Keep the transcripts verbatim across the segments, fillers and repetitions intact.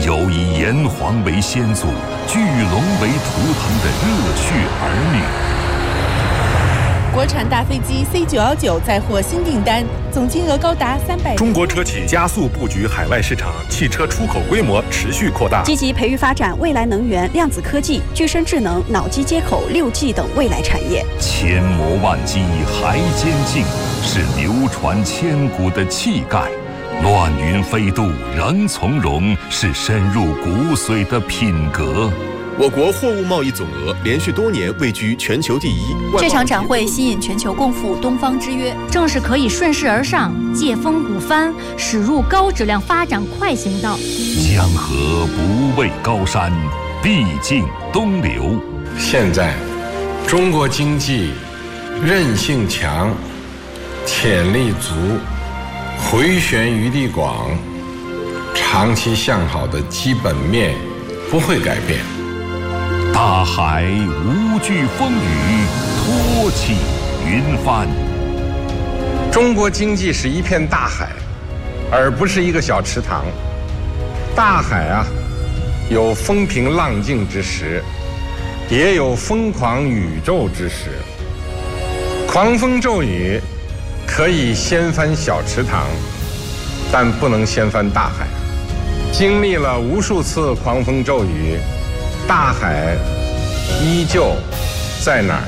有以炎黄为先祖、巨龙为图腾的热血儿女。 国产大飞机 C 九一九再获新订单，总金额高达三百。 中国车企加速布局海外市场，汽车出口规模持续扩大， 积极培育发展未来能源、量子科技、具身智能、脑机接口、六 G 等未来产业。 千磨万击还坚劲，是流传千古的气概；乱云飞渡仍从容，是深入骨髓的品格。 我国货物贸易总额连续多年位居全球第一。 这场展会吸引全球共赴东方之约， 正是可以顺势而上、借风鼓帆，驶入高质量发展快行道。 江河不畏高山，必尽东流。 现在，中国经济韧性强，潜力足，回旋余地广，长期向好的基本面不会改变。 大海无惧风雨，托起云帆。 中国经济是一片大海，而不是一个小池塘。大海啊，有风平浪静之时，也有疯狂宇宙之时。狂风骤雨可以掀翻小池塘，但不能掀翻大海。经历了无数次狂风骤雨，大海依旧在哪儿？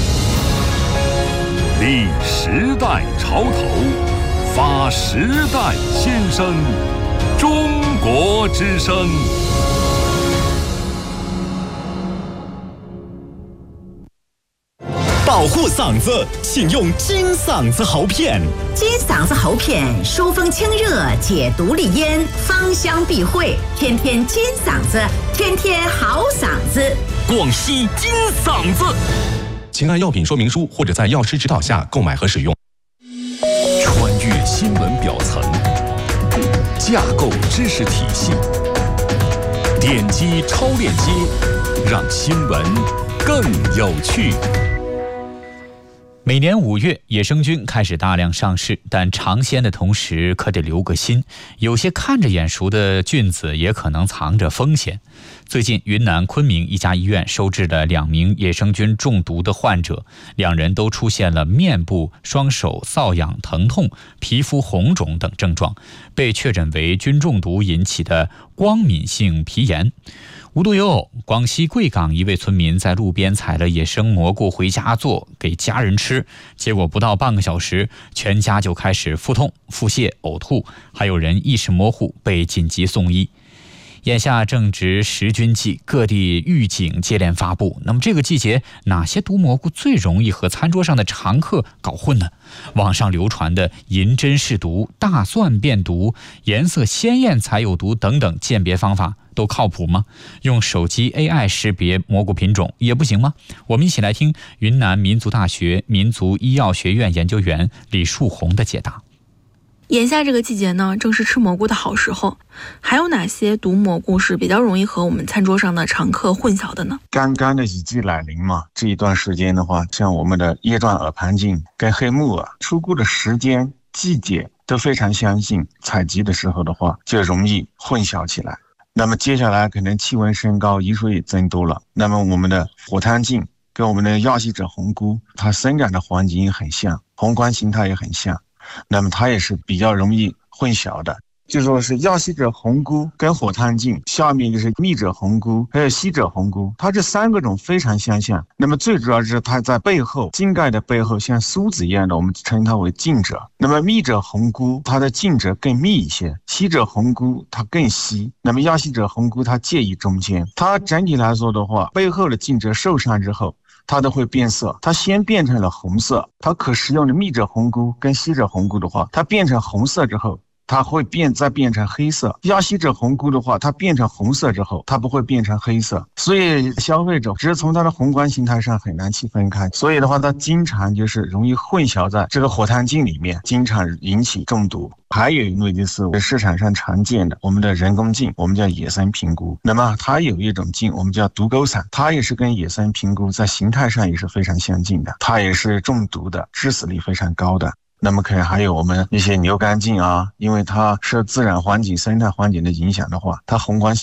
立时代潮头，发时代先声，中国之声。 保护嗓子，请用金嗓子喉片。 金嗓子喉片疏风清热，解毒利咽，芳香避秽，天天金嗓子，天天好嗓子。 广西金嗓子。请按药品说明书或者在药师指导下购买和使用。 穿越新闻表层，架构知识体系，点击超链接，让新闻更有趣。 每年五月，野生菌开始大量上市，但尝鲜的同时可得留个心，有些看着眼熟的菌子也可能藏着风险。最近，云南昆明一家医院收治了两名野生菌中毒的患者，两人都出现了面部、双手瘙痒、疼痛、皮肤红肿等症状，被确诊为菌中毒引起的光敏性皮炎。无独有偶，广西贵港一位村民在路边采了野生蘑菇回家做给家人吃，结果不到半个小时，全家就开始腹痛、腹泻、呕吐，还有人意识模糊，被紧急送医。眼下正值食菌季，各地预警接连发布。那么这个季节，哪些毒蘑菇最容易和餐桌上的常客搞混呢？网上流传的银针是毒、大蒜变毒、颜色鲜艳才有毒等等鉴别方法都靠谱吗？用手机 A I 识别蘑菇品种也不行吗？我们一起来听云南民族大学民族医药学院研究员李树红的解答。 眼下这个季节呢，正是吃蘑菇的好时候。还有哪些毒蘑菇是比较容易和我们餐桌上的常客混淆的呢？ 刚刚的雨季来临嘛，这一段时间的话，像我们的叶状耳盘菌跟黑木耳出菇的时间、季节都非常相近，采集的时候的话就容易混淆起来。那么接下来可能气温升高，雨水也增多了，那么我们的火炭菌跟我们的亚细者红菇，它生长的环境也很像，宏观形态也很像，那么它也是比较容易混淆的。就说是亚细者红菇跟火炭菌，下面就是密者红菇还有细者红菇，它这三个种非常相像。那么最主要是它在背后茎盖的背后像梳子一样的，我们称它为茎褶。那么密者红菇它的茎褶更密一些，细者红菇它更稀，那么亚细者红菇它介于中间。它整体来说的话，背后的茎褶受伤之后它都会变色，它先变成了红色，它可食用的密者红菇跟细者红菇的话，它变成红色之后它会变再变成黑色。亚细者红菇的话，它变成红色之后它不会变成黑色，所以消费者只是从它的宏观形态上很难区分开，所以的话它经常就是容易混淆在这个火炭菌里面，经常引起中毒。还有一类就是市场上常见的我们的人工菌，我们叫野生平菇。那么它有一种菌我们叫毒钩伞，它也是跟野生平菇在形态上也是非常相近的，它也是中毒的，致死率非常高的。那么可能还有我们一些牛肝菌啊，因为它受自然环境生态环境的影响的话，它宏观